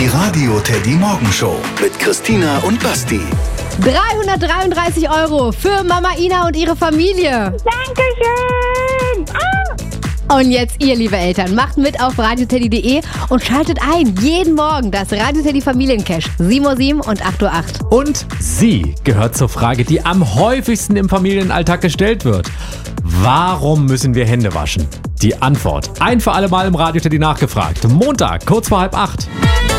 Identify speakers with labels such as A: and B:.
A: Die Radio Teddy Morgenshow mit Christina und Basti.
B: 333 € für Mama Ina und ihre Familie.
C: Dankeschön.
B: Und jetzt ihr, liebe Eltern, macht mit auf radioteddy.de und schaltet ein. Jeden Morgen das Radio Teddy Familiencash. 7:07 Uhr und 8:08 Uhr.
D: Und sie gehört zur Frage, die am häufigsten im Familienalltag gestellt wird. Warum müssen wir Hände waschen? Die Antwort ein für alle Mal im Radio Teddy nachgefragt. Montag, kurz vor 7:30.